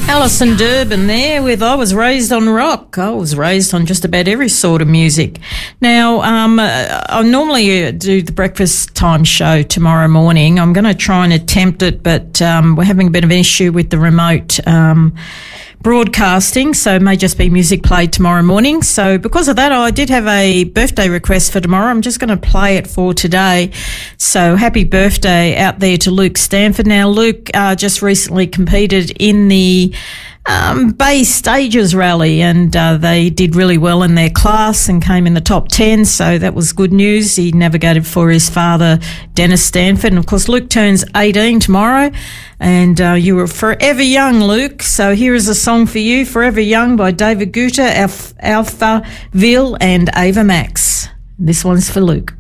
Alison Durbin there with I Was Raised on Rock. I was raised on just about every sort of music. Now, I normally do the breakfast time show tomorrow morning. I'm going to try and attempt it, but we're having a bit of an issue with the remote broadcasting, so it may just be music played tomorrow morning. So because of that, I did have a birthday request for tomorrow. I'm just going to play it for today. So happy birthday out there to Luke Stanford. Now, Luke just recently competed in the Bay Stages Rally, and they did really well in their class and came in the top 10, so that was good news. He navigated for his father, Dennis Stanford, and of course Luke turns 18 tomorrow, and you were forever young, Luke. So here is a song for you, Forever Young by David Guetta, Alphaville and Ava Max. This one's for Luke.